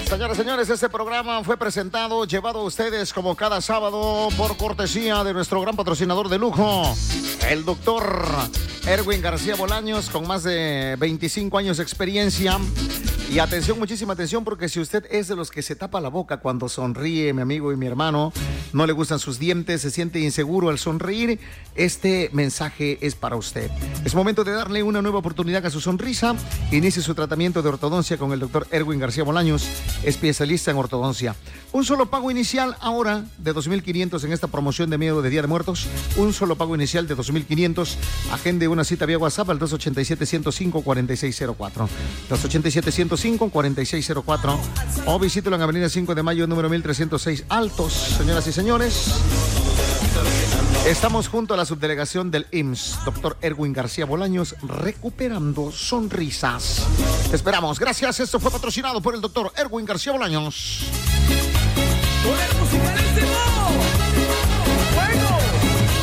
Señoras y señores, este programa fue presentado, llevado a ustedes como cada sábado por cortesía de nuestro gran patrocinador de lujo, el doctor Erwin García Bolaños, con más de 25 años de experiencia. Y atención, muchísima atención, porque si usted es de los que se tapa la boca cuando sonríe, mi amigo y mi hermano, no le gustan sus dientes, se siente inseguro al sonreír, este mensaje es para usted. Es momento de darle una nueva oportunidad a su sonrisa. Inicie su tratamiento de ortodoncia con el doctor Erwin García Bolaños, especialista en ortodoncia. Un solo pago inicial ahora de 2,500 en esta promoción de miedo de Día de Muertos. Un solo pago inicial de 2,500. Agende una cita vía WhatsApp al 287-105-4604. 287-105-4604. O visítelo en Avenida 5 de Mayo, número 1306 Altos. Señoras y señores, estamos junto a la subdelegación del IMSS, doctor Erwin García Bolaños, recuperando sonrisas. Te esperamos. Gracias. Esto fue patrocinado por el doctor Erwin García Bolaños.